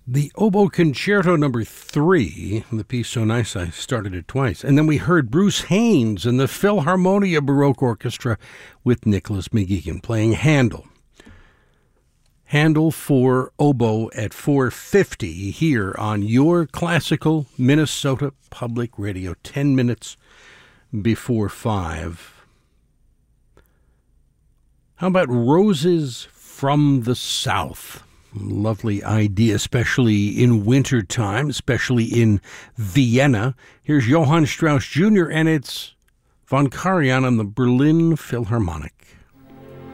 The Oboe Concerto number 3, the piece so nice I started it twice. And then we heard Bruce Haynes and the Philharmonia Baroque Orchestra with Nicholas McGeegan playing Handel. Handel for oboe at 4:50 here on your classical Minnesota Public Radio, 10 minutes before 5. How about Roses from the South? Lovely idea, especially in winter time, especially in Vienna. Here's Johann Strauss Jr. and it's Von Karajan on the Berlin Philharmonic.